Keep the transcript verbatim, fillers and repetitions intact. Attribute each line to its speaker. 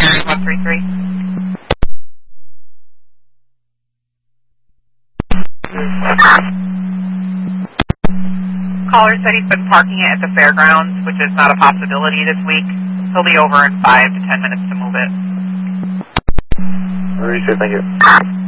Speaker 1: one three three. Caller said he's been parking it at the fairgrounds, which is not a possibility this week. He'll be over in five to ten minutes to move it.
Speaker 2: Very good, thank you.